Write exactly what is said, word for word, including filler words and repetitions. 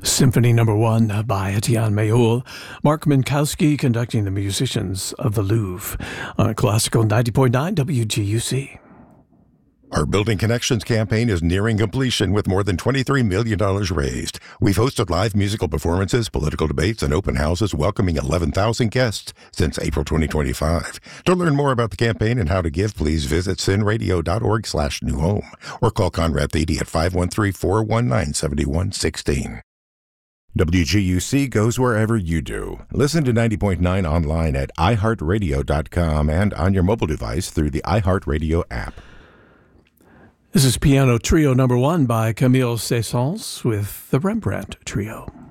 Symphony Number One by Etienne Mayol. Mark Minkowski conducting the musicians of the Louvre on Classical ninety point nine W G U C. Our Building Connections campaign is nearing completion with more than twenty-three million dollars raised. We've hosted live musical performances, political debates, and open houses welcoming eleven thousand guests since April twenty twenty-five. To learn more about the campaign and how to give, please visit sinradio.org slash new home or call Conrad Thede at five one three, four one nine, seven one one six. W G U C goes wherever you do. Listen to ninety point nine online at i heart radio dot com and on your mobile device through the iHeartRadio app. This is Piano Trio Number One by Camille Saint-Saëns with the Rembrandt Trio.